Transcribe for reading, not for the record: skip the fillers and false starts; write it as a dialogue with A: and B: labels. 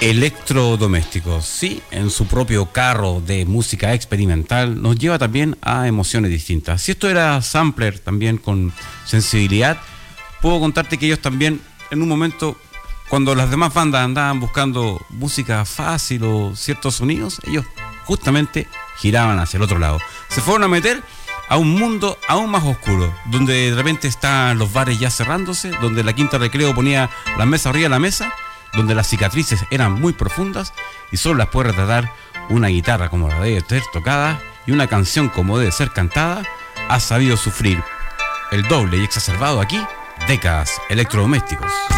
A: Electrodomésticos, sí, en su propio carro de música experimental nos lleva también a emociones distintas. Si esto era sampler también con sensibilidad, puedo contarte que ellos también en un momento, cuando las demás bandas andaban buscando música fácil o ciertos sonidos, ellos justamente giraban hacia el otro lado. Se fueron a meter a un mundo aún más oscuro, donde de repente están los bares ya cerrándose, donde la Quinta Recreo ponía las mesas arriba de la mesa, donde las cicatrices eran muy profundas y solo las puede retratar una guitarra como la debe ser tocada y una canción como debe ser cantada. Ha sabido sufrir el doble y exacerbado aquí décadas. Electrodomésticos.